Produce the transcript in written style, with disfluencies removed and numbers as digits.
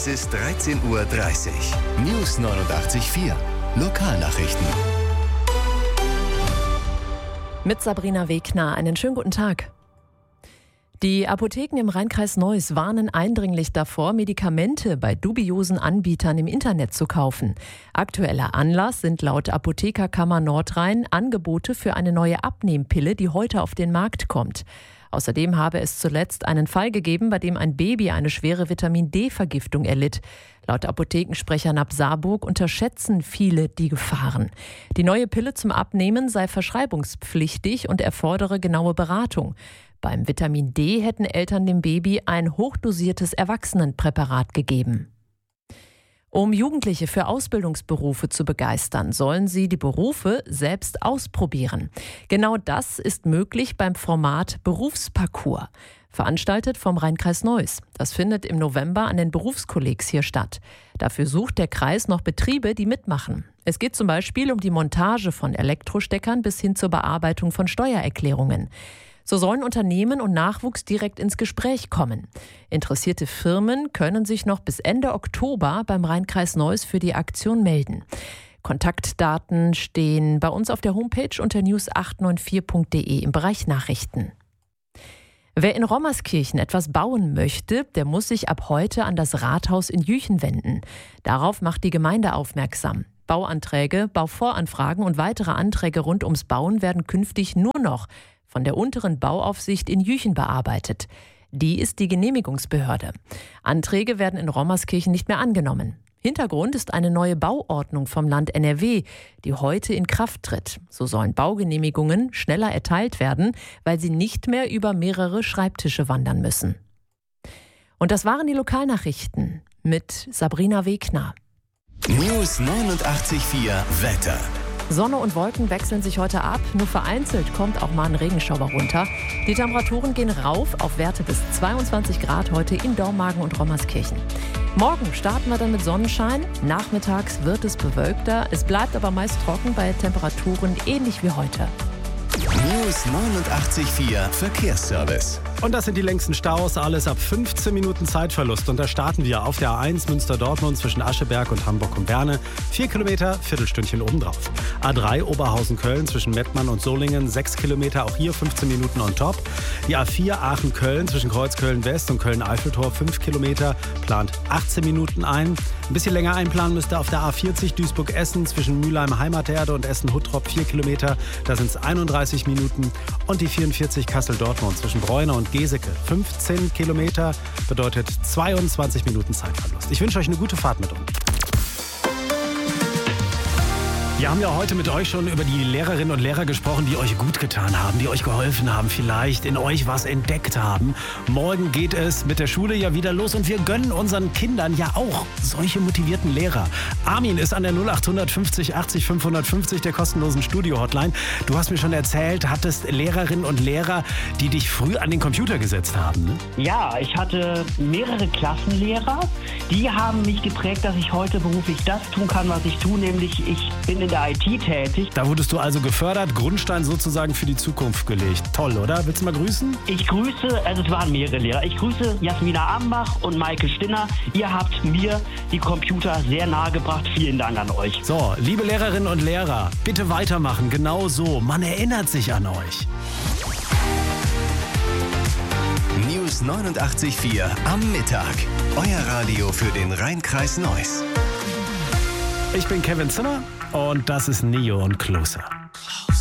Es ist 13:30 Uhr. News 89.4. Lokalnachrichten. Mit Sabrina Wegner. Einen schönen guten Tag. Die Apotheken im Rheinkreis Neuss warnen eindringlich davor, Medikamente bei dubiosen Anbietern im Internet zu kaufen. Aktueller Anlass sind laut Apothekerkammer Nordrhein Angebote für eine neue Abnehmpille, die heute auf den Markt kommt. Außerdem habe es zuletzt einen Fall gegeben, bei dem ein Baby eine schwere Vitamin-D-Vergiftung erlitt. Laut Apothekensprecher Nab Saarburg unterschätzen viele die Gefahren. Die neue Pille zum Abnehmen sei verschreibungspflichtig und erfordere genaue Beratung. Beim Vitamin D hätten Eltern dem Baby ein hochdosiertes Erwachsenenpräparat gegeben. Um Jugendliche für Ausbildungsberufe zu begeistern, sollen sie die Berufe selbst ausprobieren. Genau das ist möglich beim Format Berufsparcours, veranstaltet vom Rheinkreis Neuss. Das findet im November an den Berufskollegs hier statt. Dafür sucht der Kreis noch Betriebe, die mitmachen. Es geht zum Beispiel um die Montage von Elektrosteckern bis hin zur Bearbeitung von Steuererklärungen. So sollen Unternehmen und Nachwuchs direkt ins Gespräch kommen. Interessierte Firmen können sich noch bis Ende Oktober beim Rheinkreis Neuss für die Aktion melden. Kontaktdaten stehen bei uns auf der Homepage unter news894.de im Bereich Nachrichten. Wer in Rommerskirchen etwas bauen möchte, der muss sich ab heute an das Rathaus in Jüchen wenden. Darauf macht die Gemeinde aufmerksam. Bauanträge, Bauvoranfragen und weitere Anträge rund ums Bauen werden künftig nur noch von der unteren Bauaufsicht in Jüchen bearbeitet. Die ist die Genehmigungsbehörde. Anträge werden in Rommerskirchen nicht mehr angenommen. Hintergrund ist eine neue Bauordnung vom Land NRW, die heute in Kraft tritt. So sollen Baugenehmigungen schneller erteilt werden, weil sie nicht mehr über mehrere Schreibtische wandern müssen. Und das waren die Lokalnachrichten mit Sabrina Wegner. News 89.4 Wetter. Sonne und Wolken wechseln sich heute ab. Nur vereinzelt kommt auch mal ein Regenschauer runter. Die Temperaturen gehen rauf auf Werte bis 22 Grad heute in Dormagen und Rommerskirchen. Morgen starten wir dann mit Sonnenschein. Nachmittags wird es bewölkter. Es bleibt aber meist trocken bei Temperaturen ähnlich wie heute. News 89.4 Verkehrsservice. Und das sind die längsten Staus, alles ab 15 Minuten Zeitverlust. Und da starten wir auf der A1 Münster-Dortmund zwischen Ascheberg und Hamburg und Berne. 4 Kilometer, Viertelstündchen obendrauf. A3 Oberhausen-Köln zwischen Mettmann und Solingen, 6 Kilometer, auch hier 15 Minuten on top. Die A4 Aachen-Köln zwischen Kreuzköln-West und Köln-Eiffeltor, 5 Kilometer, plant 18 Minuten ein. Ein bisschen länger einplanen müsst ihr auf der A40 Duisburg-Essen zwischen Mülheim-Heimaterde und Essen-Huttrop, 4 Kilometer, da sind es 31 Minuten. Und die 44 Kassel-Dortmund zwischen Bräuner und Geseke, 15 Kilometer, bedeutet 22 Minuten Zeitverlust. Ich wünsche euch eine gute Fahrt mit uns. Wir haben ja heute mit euch schon über die Lehrerinnen und Lehrer gesprochen, die euch gut getan haben, die euch geholfen haben, vielleicht in euch was entdeckt haben. Morgen geht es mit der Schule ja wieder los und wir gönnen unseren Kindern ja auch solche motivierten Lehrer. Armin ist an der 0800 50 80 550 der kostenlosen Studio-Hotline. Du hast mir schon erzählt, hattest Lehrerinnen und Lehrer, die dich früh an den Computer gesetzt haben, ne? Ja, ich hatte mehrere Klassenlehrer, die haben mich geprägt, dass ich heute beruflich das tun kann, was ich tue, nämlich ich bin in der IT tätig. Da wurdest du also gefördert, Grundstein sozusagen für die Zukunft gelegt. Toll, oder? Willst du mal grüßen? Ich grüße, also es waren mehrere Lehrer. Ich grüße Jasmina Ambach und Maike Stinner. Ihr habt mir die Computer sehr nahe gebracht. Vielen Dank an euch. So, liebe Lehrerinnen und Lehrer, bitte weitermachen. Genau so. Man erinnert sich an euch. News 89.4 am Mittag. Euer Radio für den Rheinkreis Neuss. Ich bin Kevin Zinner und das ist Neo und Closer.